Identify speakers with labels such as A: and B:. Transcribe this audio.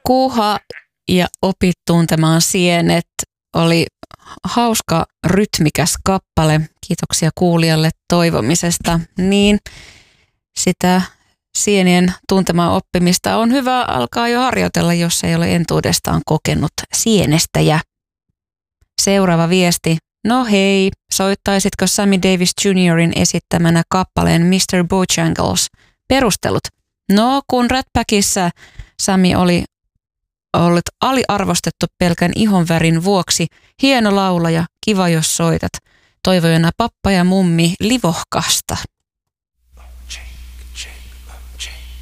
A: Kuuha ja opit tuntemaan sienet oli hauska rytmikäs kappale. Kiitoksia kuulijalle toivomisesta. Niin sitä sienien tuntemaan oppimista on hyvä alkaa jo harjoitella, jos ei ole entuudestaan kokenut sienestäjä. Seuraava viesti. No hei, soittaisitko Sammy Davis Jr.'in esittämänä kappaleen Mr. Bojangles? Perustelut. No, kun Rat Packissa Sammy oli ollut aliarvostettu pelkän ihonvärin vuoksi, hieno laulaja, kiva jos soitat. Toivojana pappa ja mummi livohkasta.